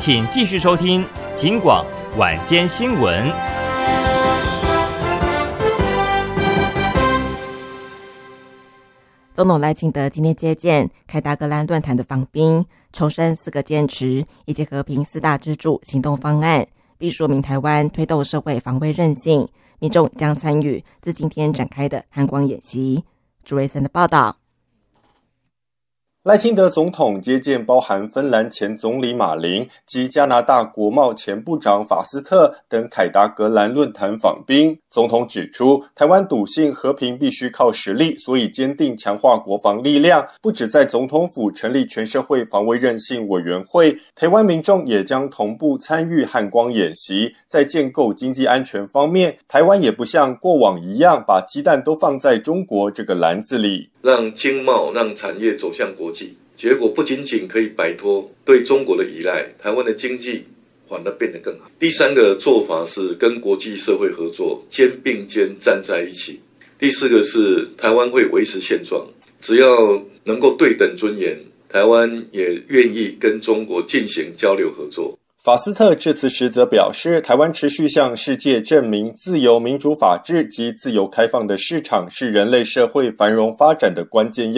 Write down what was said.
请继续收听警广晚间新闻。 总统赖清德今天接见凯达格兰论坛的访宾，重申4个坚持以及和平4大支柱行动方案，并说明台湾推动社会防卫韧性，民众将参与自今天展开的汉光演习。朱瑞森的报道。 赖清德总统接见包含芬兰前总理马林及加拿大国贸前部长法斯特等凯达格兰论坛访宾。总统指出，台湾笃信和平必须靠实力，所以坚定强化国防力量，不只在总统府成立全社会防卫韧性委员会，台湾民众也将同步参与汉光演习。在建构经济安全方面，台湾也不像过往一样把鸡蛋都放在中国这个篮子里， 让经贸让产业走向国际，结果不仅仅可以摆脱对中国的依赖，台湾的经济反而变得更好。第3个做法是跟国际社会合作，肩并肩站在一起。第4个是台湾会维持现状，只要能够对等尊严，台湾也愿意跟中国进行交流合作。 法斯特致辞时则表示，台湾持续向世界证明自由、民主、法治及自由开放的市场是人类社会繁荣发展的关键